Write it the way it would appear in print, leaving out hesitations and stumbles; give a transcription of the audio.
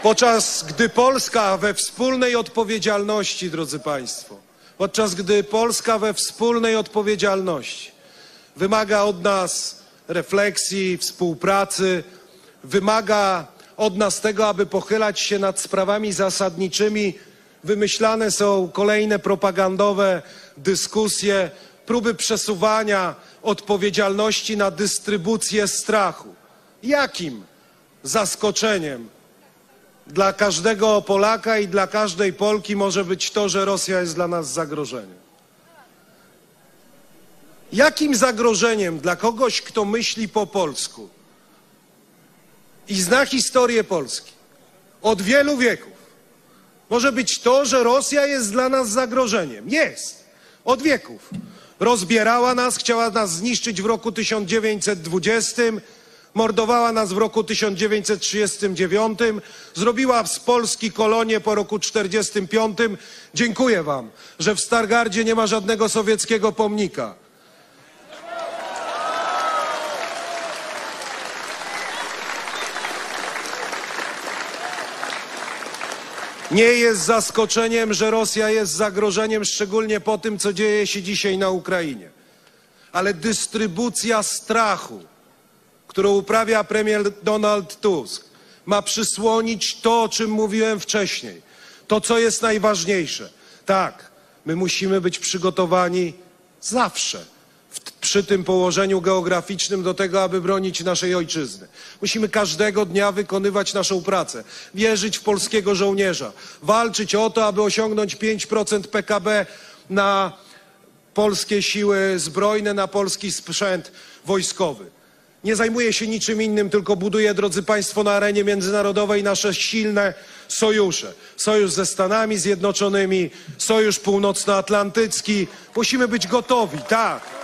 Podczas gdy Polska we wspólnej odpowiedzialności, drodzy Państwo, wymaga od nas refleksji, współpracy, wymaga od nas tego, aby pochylać się nad sprawami zasadniczymi, wymyślane są kolejne propagandowe dyskusje, próby przesuwania odpowiedzialności na dystrybucję strachu. Jakim zaskoczeniem dla każdego Polaka i dla każdej Polki może być to, że Rosja jest dla nas zagrożeniem? Jakim zagrożeniem dla kogoś, kto myśli po polsku i zna historię Polski od wielu wieków, może być to, że Rosja jest dla nas zagrożeniem? Jest. Od wieków. Rozbierała nas, chciała nas zniszczyć w roku 1920, mordowała nas w roku 1939, zrobiła z Polski kolonię po roku 1945. Dziękuję wam, że w Stargardzie nie ma żadnego sowieckiego pomnika. Nie jest zaskoczeniem, że Rosja jest zagrożeniem, szczególnie po tym, co dzieje się dzisiaj na Ukrainie. Ale dystrybucja strachu, którą uprawia premier Donald Tusk, ma przysłonić to, o czym mówiłem wcześniej. To, co jest najważniejsze. Tak, my musimy być przygotowani zawsze przy tym położeniu geograficznym do tego, aby bronić naszej ojczyzny. Musimy każdego dnia wykonywać naszą pracę, wierzyć w polskiego żołnierza, walczyć o to, aby osiągnąć 5% PKB na polskie siły zbrojne, na polski sprzęt wojskowy. Nie zajmuję się niczym innym, tylko buduję, drodzy Państwo, na arenie międzynarodowej nasze silne sojusze. Sojusz ze Stanami Zjednoczonymi, Sojusz Północnoatlantycki. Musimy być gotowi, tak.